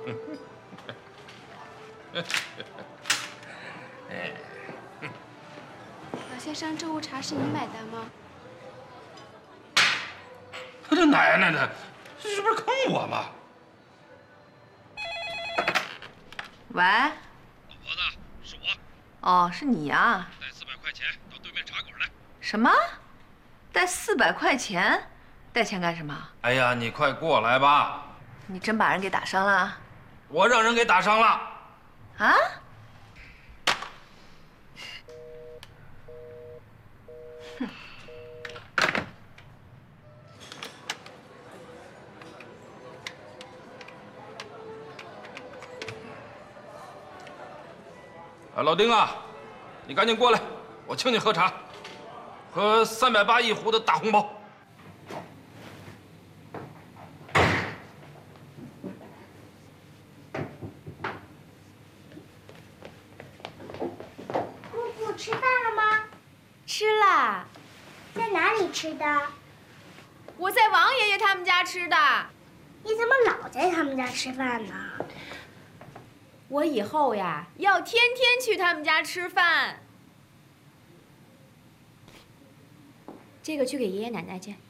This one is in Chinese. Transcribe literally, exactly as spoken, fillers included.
哎， 老先生，这壶茶是你买单吗？ 他这奶奶的，这是不是坑我吗？ 喂， 老婆子，是我。 哦，是你啊？ 带四百块钱到对面茶馆来。 什么？带四百块钱？带钱干什么？ 哎呀，你快过来吧！ 你真把人给打伤了？ 我让人给打伤了。 啊？哼！ 啊，老丁啊，你赶紧过来，我请你喝茶，喝三百八一壶的大红袍。 姑姑吃饭了吗？ 吃啦， 在哪里吃的？ 我在王爷爷他们家吃的。 你怎么老在他们家吃饭呢？ 我以后呀，要天天去他们家吃饭。这个去给爷爷奶奶去。